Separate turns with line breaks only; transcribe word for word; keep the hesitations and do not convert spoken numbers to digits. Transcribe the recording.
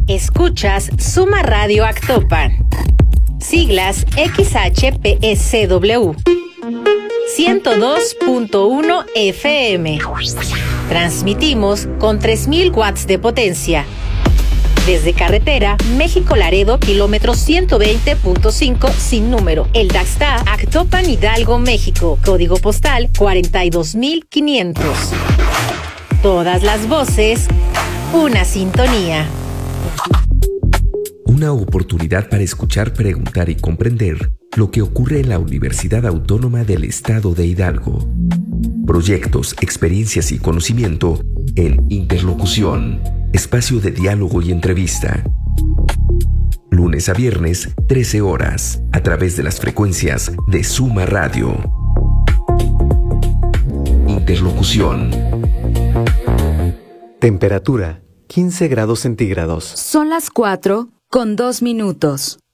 Escuchas Suma Radio Actopan. Siglas X H P S W. ciento dos punto uno F M. Transmitimos con tres mil watts de potencia. Desde carretera México-Laredo, kilómetro ciento veinte punto cinco sin número. El Daxta, Actopan, Hidalgo, México. Código postal cuarenta y dos mil quinientos. Todas las voces, una sintonía.
Una oportunidad para escuchar, preguntar y comprender lo que ocurre en la Universidad Autónoma del Estado de Hidalgo. Proyectos, experiencias y conocimiento en Interlocución, espacio de diálogo y entrevista. Lunes a viernes, trece horas, a través de las frecuencias de Suma Radio. Interlocución.
Temperatura, quince grados centígrados.
Son las cuatro con dos minutos.